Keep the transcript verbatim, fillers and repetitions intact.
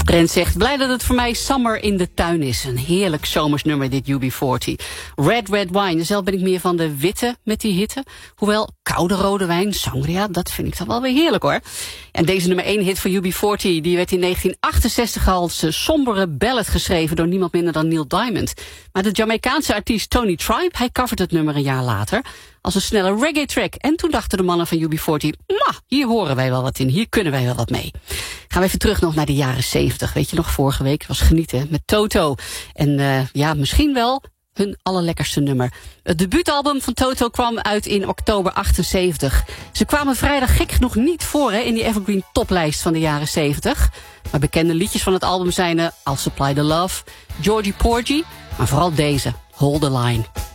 Brent zegt, blij dat het voor mij Summer in de tuin is. Een heerlijk zomersnummer, dit U B veertig. Red Red Wine, zelf ben ik meer van de witte met die hitte. Hoewel, koude rode wijn, sangria, dat vind ik dan wel weer heerlijk hoor. En deze nummer één hit van U B veertig, die werd in negentien achtenzestig als uh, sombere ballad geschreven door niemand minder dan Neil Diamond. Maar de Jamaicaanse artiest Tony Tribe, hij covert het nummer een jaar later als een snelle reggae track. En toen dachten de mannen van U B veertig, ma, hier horen wij wel wat in, hier kunnen wij wel wat mee. Gaan we even terug nog naar de jaren zeventig. Weet je nog, vorige week was genieten met Toto. En uh, ja, misschien wel hun allerlekkerste nummer. Het debuutalbum van Toto kwam uit in oktober achtenzeventig. Ze kwamen vrijdag gek genoeg niet voor hè, in die Evergreen toplijst van de jaren zeventig. Maar bekende liedjes van het album zijn uh, I'll Supply the Love, Georgie Porgy, maar vooral deze, Hold the Line.